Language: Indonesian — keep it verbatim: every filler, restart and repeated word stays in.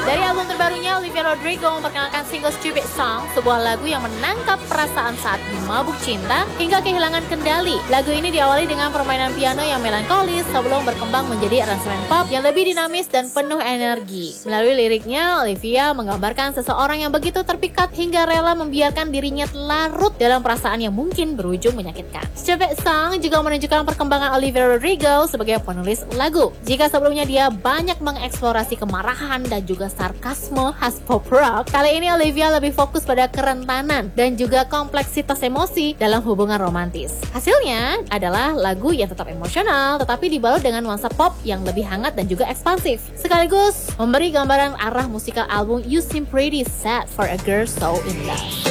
Dari album terbarunya, Olivia Rodrigo memperkenalkan single Stupid Song, sebuah lagu yang menangkap perasaan saat mabuk cinta hingga kehilangan kendali. Lagu ini diawali dengan permainan piano yang melankolis sebelum berkembang menjadi aransemen pop yang lebih dinamis dan penuh energi. Melalui liriknya, Olivia menggambarkan seseorang yang begitu terpikat hingga rela membiarkan dirinya larut dalam perasaan yang mungkin berujung menyakitkan. Stupid Song juga menunjukkan perkembangan Olivia Rodrigo sebagai penulis lagu. Jika sebelumnya dia banyak mengeksplorasi kemarahan dan juga sarkasme khas pop rock, kali ini Olivia lebih fokus pada kerentanan dan juga kompleksitas emosi dalam hubungan romantis. Hasilnya adalah lagu yang tetap emosional tetapi dibalut dengan nuansa pop yang lebih hangat dan juga ekspansif, sekaligus memberi gambaran arah musikal album You Seem Pretty Sad for a Girl So In Love.